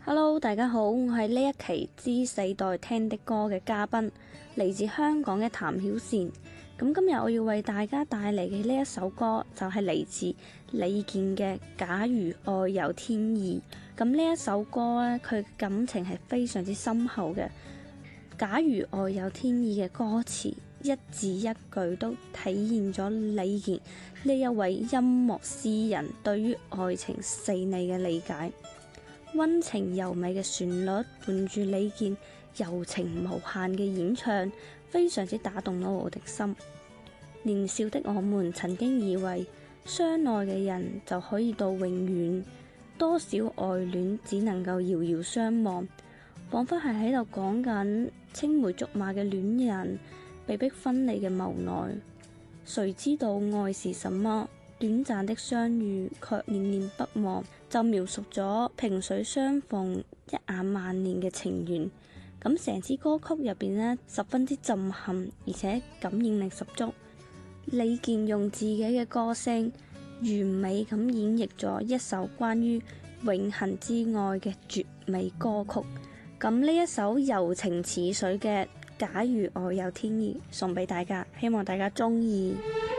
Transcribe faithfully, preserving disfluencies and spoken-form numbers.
Hello，大家好，我係呢一期知世代聽的歌嘅嘉賓，嚟自香港嘅譚曉善。咁今日我要為大家帶嚟嘅呢一首歌就係嚟自李健嘅《假如愛有天意》。咁呢一首歌呢，佢感情係非常之深厚嘅。假如愛有天意嘅歌詞，一字一句都體現咗李健呢一位音樂詩人對於愛情細膩嘅理解。溫情柔美嘅旋律伴住李健柔情無限嘅演唱，非常之打動到我的心。年少的我們曾經以為相愛嘅人就可以到永遠，多少愛戀只能夠遙遙相望，仿佛係喺度講緊青梅竹馬嘅戀人被迫分離嘅無奈。誰知道愛是什麼？短暫的相遇卻念念不忘，就描述咗萍水相逢一眼萬年嘅情緣。咁成支歌曲入邊呢，十分之震撼，而且感染力十足。李健用自己嘅歌聲完美咁演繹咗一首關於永恆之愛嘅絕美歌曲。咁呢一首柔情似水嘅《假如愛有天意》送俾大家，希望大家鍾意。